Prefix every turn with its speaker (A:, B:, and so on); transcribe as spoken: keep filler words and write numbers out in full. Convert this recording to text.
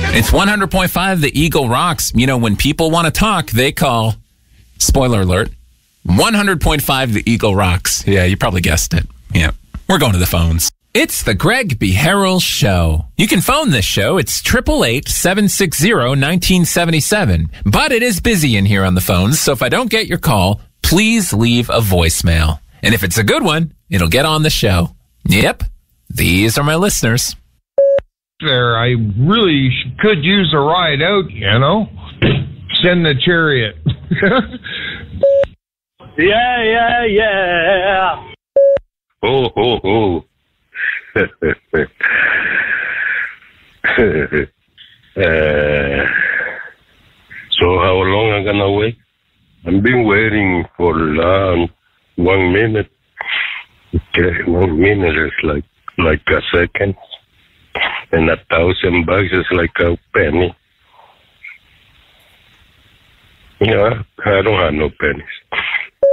A: It's one hundred point five The Eagle Rocks. You know, when people want to talk, they call. Spoiler alert. one hundred point five The Eagle Rocks. Yeah, you probably guessed it. Yeah, we're going to the phones. It's the Greg B. Harrell Show. You can phone this show. It's eight eight eight, seven six zero, one nine seven seven. But it is busy in here on the phones, so if I don't get your call, please leave a voicemail. And if it's a good one, it'll get on the show. Yep, these are my listeners.
B: There, I really could use a ride out, you know? Send the chariot.
C: Yeah, yeah, yeah.
D: Oh, oh, oh. uh, so how long am I gonna wait? I've been waiting for uh, one minute. Okay, one minute is like like a second, and a thousand bucks is like a penny. Yeah, I don't have no pennies.